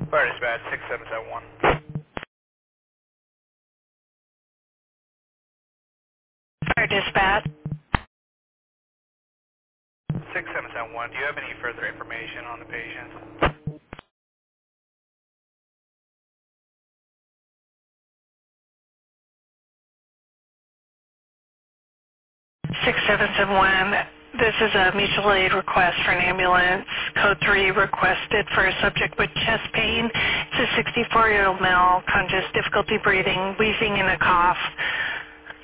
Fire dispatch 6771. Fire dispatch. 6771. Do you have any further information on the patient? 6771. This is a mutual aid request for an ambulance. Code 3 requested for a subject with chest pain. It's a 64-year-old male, conscious, difficulty breathing, wheezing, and a cough.